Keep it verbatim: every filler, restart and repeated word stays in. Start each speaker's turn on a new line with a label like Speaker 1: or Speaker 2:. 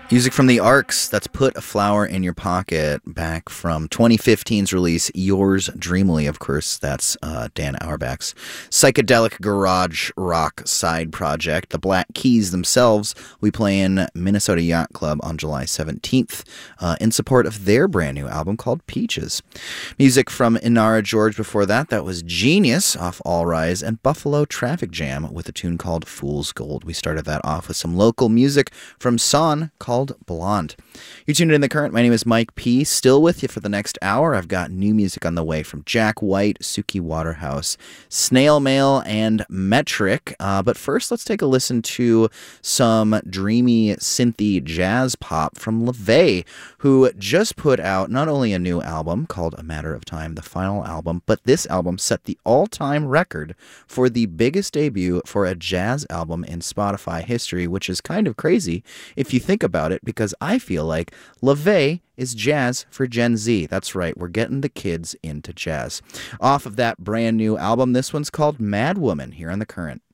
Speaker 1: Music from the Arcs, that's Put a Flower in Your Pocket, back from twenty fifteen's release, Yours Dreamily. Of course, that's uh, Dan Auerbach's psychedelic garage rock side project. The Black Keys themselves will be playing Minnesota Yacht Club on July seventeenth uh, in support of their brand new album called Peaches. Music from Inara George before that, that was Genius off All Rise, and Buffalo Traffic Jam with a tune called Fool's Gold. We started that off with some local music from Son called Blonde. You're tuned in The Current. My name is Mike P. Still with you for the next hour. I've got new music on the way from Jack White, Suki Waterhouse, Snail Mail, and Metric. Uh, but first, let's take a listen to some dreamy, synthy jazz pop from LaVey, who just put out not only a new album called A Matter of Time, the final album, but this album set the all-time record for the biggest debut for a jazz album in Spotify history, which is kind of crazy if you think about it, because I feel like LaVey is jazz for Gen Z. That's right, we're getting the kids into jazz. Off of that brand new album, this one's called Mad Woman here on The Current.